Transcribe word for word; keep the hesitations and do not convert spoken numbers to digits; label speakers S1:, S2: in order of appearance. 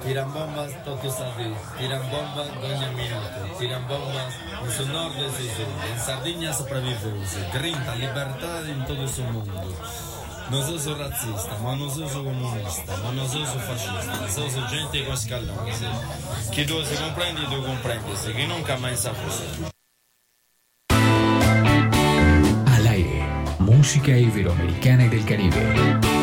S1: Tiran bombas, Toto Sadí. Tiran bombas, Doña Minuto. Tiran bombas no su norte e su sul. En Sardegna sopravviveuse. Grinta, liberdade in todo su mundo. Non so su razzista, ma non so su comunista, ma non so su fascista. So su gente con scaldoni. Chi tu si comprendi, tu comprendi. Chi nunca mai saputo.
S2: Al aire, música iberoamericana y del Caribe.